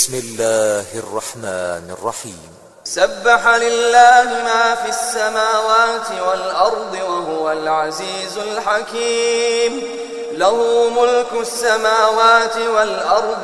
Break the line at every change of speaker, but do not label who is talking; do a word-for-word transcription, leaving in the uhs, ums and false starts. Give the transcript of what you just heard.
بسم الله الرحمن الرحيم
سبح لله ما في السماوات والأرض وهو العزيز الحكيم له ملك السماوات والأرض